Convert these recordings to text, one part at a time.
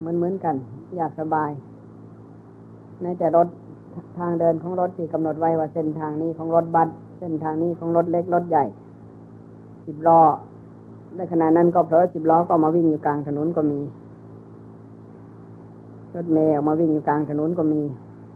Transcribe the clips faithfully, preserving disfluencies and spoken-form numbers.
เหมือนเหมือนกันอยากสบายในแต่รถทางเดินของรถที่กำหนดไว้ว่าเส้นทางนี้ของรถบัสเส้นทางนี้ของรถเล็กรถใหญ่สิบล้อในขณะนั้นก็เพราะสิบล้อก็มาวิ่งอยู่กลางถนนก็มีรถเมล์ออกมาวิ่งอยู่กลางถนนก็มี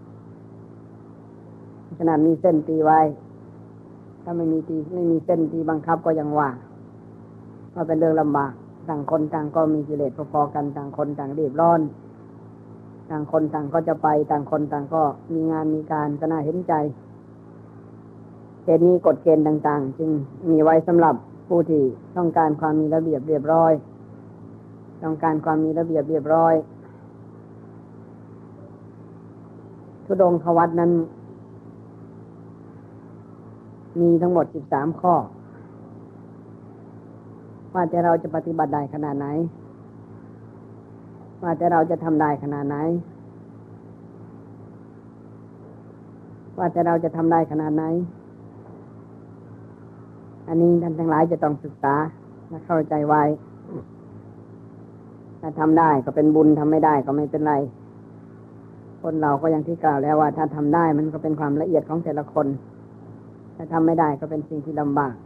ขนาดมีเส้นตีไว้ถ้าไม่มีตีไม่มีเส้นตีบังคับก็ยังว่าก็เป็นเรื่องลำบากต่างคนต่างก็มีกิเลสพอๆกันต่างคนต่างรีบร้อนต่างคนต่างก็จะไปต่างคนต่างก็มีงานมีการก็น่าเห็นใจเหตุนี้กฎเกณฑ์ต่างๆจึงมีไว้สำหรับผู้ที่ต้องการความมีระเบียบเรียบร้อยต้องการความมีระเบียบเรียบร้อยธุดงควัตรนั้นมีทั้งหมดสิบสามข้อว่าแต่เราจะปฏิบัติได้ขนาดไหนว่าแต่เราจะทำได้ขนาดไหนว่าแต่เราจะทำได้ขนาดไหนอันนี้ท่านทั้งหลายจะต้องศึกษาและเข้าใจไว้ถ้าทำได้ก็เป็นบุญทำไม่ได้ก็ไม่เป็นไรคนเราก็อย่างที่กล่าวแล้วว่าถ้าทำได้มันก็เป็นความละเอียดของแต่ละคนถ้าทำไม่ได้ก็เป็นสิ่งที่ลำบาก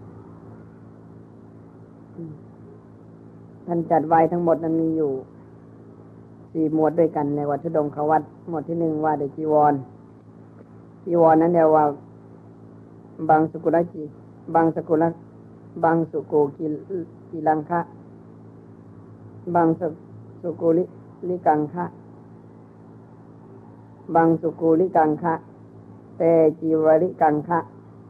ท่านจัดไว้ทั้งหมดนั้นมีอยู่สี่หมวดด้วยกันในวัดธุดงควัตรหมวดที่หนึ่งว่าด้วยจีวรจีวรนั้นเรียกว่าบางสกุลจีบางสกุลบางสุโกกิกิลังคะบางสุโกลิลิกังคะบางสุโกลิกังคะแต่จีวริกังคะ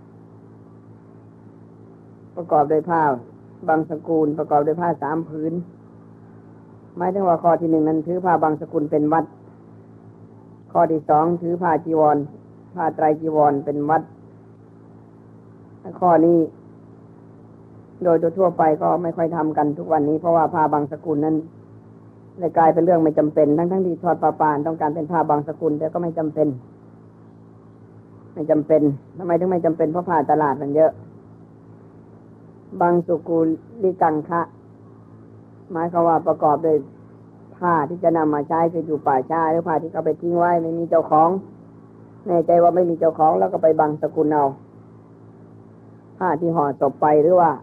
ประกอบด้วยผ้าบางสกุลประกอบด้วยผ้าสามผืนหมายถึงว่าข้อที่หนึ่งนั้นถือผ้าบางสกุลเป็นวัดข้อที่สองถือผ้าจีวรผ้าไตรจีวรเป็นวัดข้อนี้โดยทั่วไปก็ไม่ค่อยทำกันทุกวันนี้เพราะว่าผ้าบางสกุลนั้นเลยกลายเป็นเรื่องไม่จำเป็นทั้งทั้งที่ทอดผ้าป่านต้องการเป็นผ้าบางสกุลแต่ก็ไม่จำเป็นไม่จำเป็นทำไมถึงไม่จำเป็นเพราะผ้าตลาดมันเยอะบางสุกุลิกังคะหมายความว่าประกอบด้วยผ้าที่จะนำมาใช้คืออยู่ป่าช้าหรือผ้าที่เขาไปทิ้งไว้ไม่มีเจ้าของแน่ใจว่าไม่มีเจ้าของแล้วก็ไปบังสกุลเอาผ้าที่ห่อศพไปหรือว่า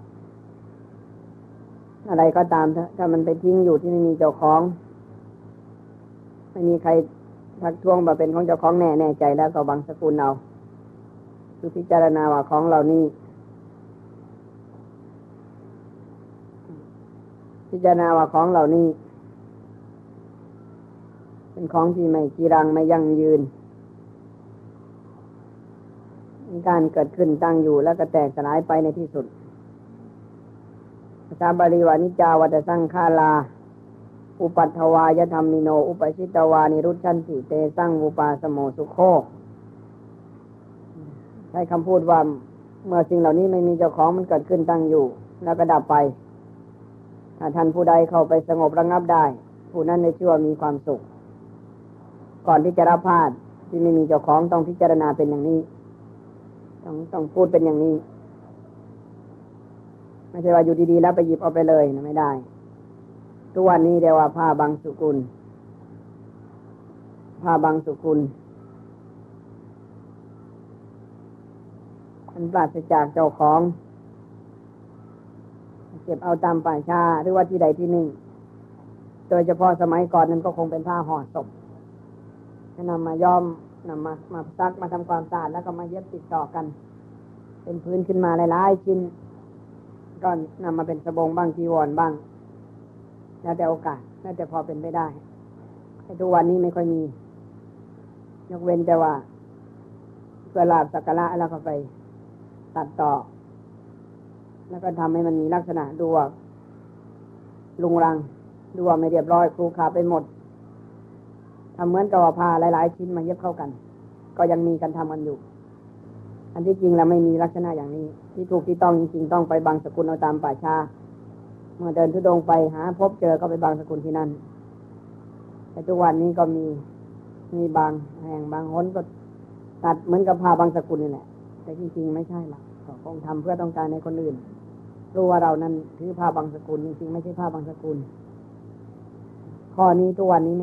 อะไรก็ตามถ้ามันไปทิ้งอยู่ที่ไม่มีเจ้าของไม่มีใครทักท้วงมาเป็นของเจ้าของแน่แน่ใจแล้วก็บังสกุลเอาคือพิจารณาว่าของเหล่านี้พิจารณาว่าของเหล่านี้เป็นของที่ไม่จีรังไม่ยั่งยืนมีการเกิดขึ้นตั้งอยู่แล้วก็แตกสลายไปในที่สุดภาษาบาลีว่านิจจาวัฏสังขาราอุปัฏฐวายธรรมิโนอุปชิตวานิรุชชันติเตสังอุปาสโมสุโขใช้คำพูดว่าเมื่อสิ่งเหล่านี้ไม่มีเจ้าของมันเกิดขึ้นตั้งอยู่แล้วก็ดับไปถ้าท่านผู้ใดเข้าไปสงบระงับได้ผู้นั้นในชื่อว่ามีความสุขก่อนที่จะรับพาดที่ไม่มีเจ้าของต้องพิจารณาเป็นอย่างนี้ต้องต้องพูดเป็นอย่างนี้ไม่ใช่ว่าอยู่ดีๆแล้วไปหยิบเอาไปเลยนะไม่ได้ทุกวันนี้เรียกว่าผ้าบางสุกุลผ้าบางสุกุลมันปราศจากเจ้าของเก็บเอาตามป่าช้าหรือว่าที่ใดที่หนึ่งโดยเฉพาะสมัยก่อนนั้นก็คงเป็นผ้าห่อศพนำมาย้อมนำมามาซักมาทำความสะอาดแล้วก็มาเย็บติดต่อกันเป็นพื้นขึ้นมาหลายๆชิ้นก็นำมาเป็นสบงบ้างจีวรบ้างแล้วแต่โอกาสแล้วแต่พอเป็นไปได้แต่ทุกวันนี้ไม่ค่อยมียกเว้นแต่ว่าเพื่อลาภสักการะแล้วก็ไปตัดต่อแล้วก็ทำให้มันมีลักษณะดูว่าลุงรังดูว่าไม่เรียบร้อยครูขาไปหมดทำเหมือนกับว่าผ้าหลายๆชิ้นมาเย็บเข้ากันก็ยังมีกันทำกันอยู่อันที่จริงแล้วไม่มีลักษณะอย่างนี้ที่ถูกที่ต้องจริงๆต้องไปบางสกุลเอาตามป่าช้าเมื่อเดินธุดงค์ไปหาพบเจอก็ไปบางสกุลที่นั่นแต่ทุกวันนี้ก็มีมีบางแห่งบางหนก็ตัดเหมือนกับผ้าบางสกุลนี่แหละแต่จริงๆไม่ใช่หรอกคงทำเพื่อต้องการในคนอื่นรู้ว่าเรานั้นถือผ้าบางสกุลจริงๆไม่ใช่ผ้าบางสกุลข้อนี้ทุกวันนี้